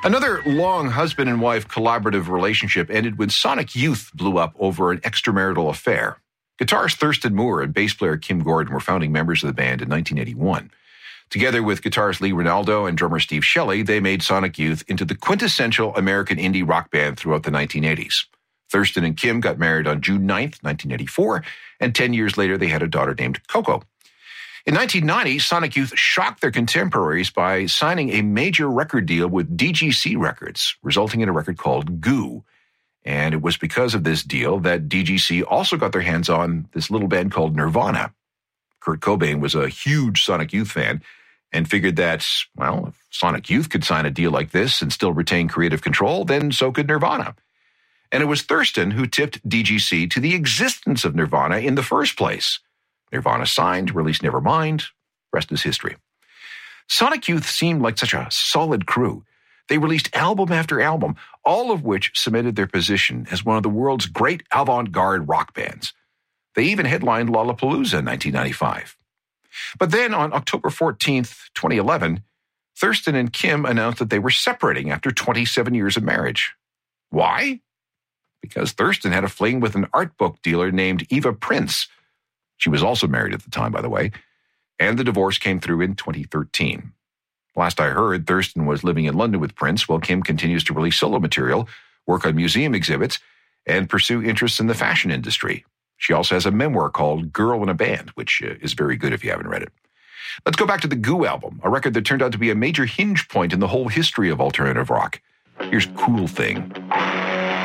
Another long husband and wife collaborative relationship ended when Sonic Youth blew up over an extramarital affair. Guitarist Thurston Moore and bass player Kim Gordon were founding members of the band in 1981. Together with guitarist Lee Ranaldo and drummer Steve Shelley, they made Sonic Youth into the quintessential American indie rock band throughout the 1980s. Thurston and Kim got married on June 9th, 1984, and 10 years later they had a daughter named Coco. In 1990, Sonic Youth shocked their contemporaries by signing a major record deal with DGC Records, resulting in a record called Goo. And it was because of this deal that DGC also got their hands on this little band called Nirvana. Kurt Cobain was a huge Sonic Youth fan and figured that, well, if Sonic Youth could sign a deal like this and still retain creative control, then so could Nirvana. And it was Thurston who tipped DGC to the existence of Nirvana in the first place. Nirvana signed, released Nevermind, rest is history. Sonic Youth seemed like such a solid crew. They released album after album, all of which cemented their position as one of the world's great avant-garde rock bands. They even headlined Lollapalooza in 1995. But then on October 14th, 2011, Thurston and Kim announced that they were separating after 27 years of marriage. Why? Because Thurston had a fling with an art book dealer named Eva Prince. She was also married at the time, by the way, and the divorce came through in 2013. Last I heard, Thurston was living in London with Prince, while Kim continues to release solo material, work on museum exhibits, and pursue interests in the fashion industry. She also has a memoir called Girl in a Band, which is very good if you haven't read it. Let's go back to the Goo album, a record that turned out to be a major hinge point in the whole history of alternative rock. Here's Cool Thing.